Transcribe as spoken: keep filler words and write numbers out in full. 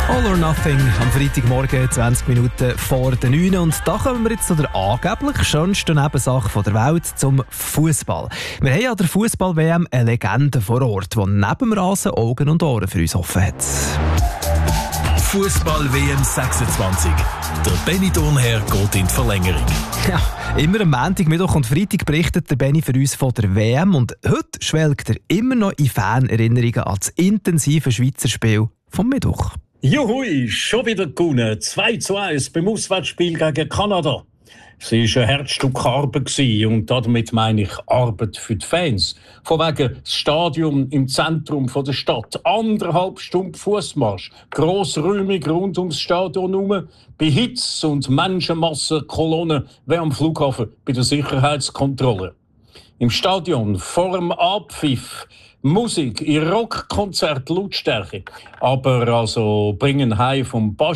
All or Nothing am Freitagmorgen, zwanzig Minuten vor der neun. Und da kommen wir jetzt zu der angeblich schönsten Nebensache der Welt, zum Fußball. Wir haben an der Fußball-W M eine Legende vor Ort, die neben dem Rasen Augen und Ohren für uns offen hat. Fußball-W M sechsundzwanzig. Der Benny Thurnherr geht in die Verlängerung. Ja, immer am Montag, Mittwoch und Freitag berichtet der Benny für uns von der W M. Und heute schwelgt er immer noch in Fanerinnerungen an das intensive Schweizer Spiel vom Mittwoch. Juhui, schon wieder gewonnen. zwei zu eins beim Auswärtsspiel gegen Kanada. Es war ein Herzstück Arbeit und damit meine ich Arbeit für die Fans. Von wegen das Stadion im Zentrum der Stadt. Anderthalb Stunden Fußmarsch. Grossräumig rund ums Stadion herum. Bei Hitze und Menschenmassen, Kolonnen wie am Flughafen bei der Sicherheitskontrolle. Im Stadion vor dem Abpfiff Musik, in Rockkonzert, Lautstärke. Aber also bringen heim vom Bas